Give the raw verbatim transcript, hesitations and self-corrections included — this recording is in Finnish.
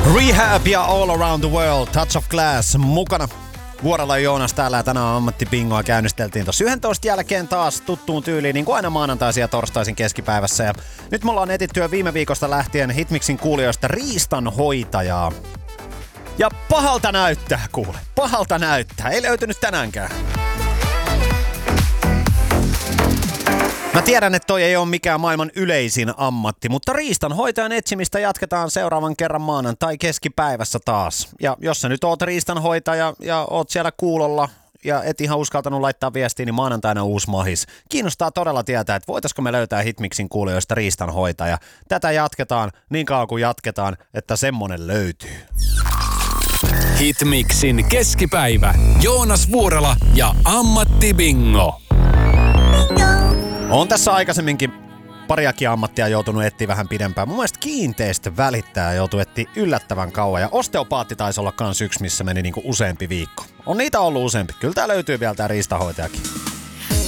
Rehab ja All Around the World, Touch of Glass mukana. Vuorella Joonas täällä ja tänään ammattibingoa käynnisteltiin tuossa yksitoista jälkeen taas tuttuun tyyliin, niin kuin aina maanantaisin ja torstaisin keskipäivässä. Ja nyt me ollaan etittyä viime viikosta lähtien Hitmixin kuulijoista riistanhoitajaa. Ja pahalta näyttää, kuule. Pahalta näyttää. Ei löytynyt tänäänkään. Mä tiedän, että toi ei ole mikään maailman yleisin ammatti, mutta riistanhoitajan etsimistä jatketaan seuraavan kerran maanantai keskipäivässä taas. Ja jos sä nyt oot riistanhoitaja ja oot siellä kuulolla ja et ihan uskaltanut laittaa viestiä, niin maanantaina uusi mahis. Kiinnostaa todella tietää, että voitaisko me löytää Hitmixin kuulijoista riistanhoitaja. Tätä jatketaan niin kauan kuin jatketaan, että semmonen löytyy. Hitmixin keskipäivä. Joonas Vuorela ja Ammatti Bingo. On tässä aikaisemminkin pariakin ammattia joutunut etsiä vähän pidempään. Mun mielestä kiinteistö välittää joutui etsiä yllättävän kauan. Ja osteopaatti taisi olla kans yksi, missä meni niinku useampi viikko. On niitä ollut useampi. Kyllä tää löytyy vielä tää riistanhoitajakin.